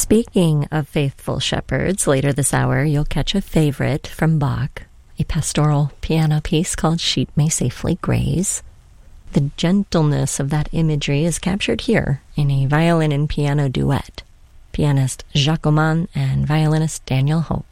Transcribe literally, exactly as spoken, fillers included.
Speaking of faithful shepherds, later this hour you'll catch a favorite from Bach, a pastoral piano piece called Sheep May Safely Graze. The gentleness of that imagery is captured here in a violin and piano duet. Pianist Jacques Oman and violinist Daniel Hope.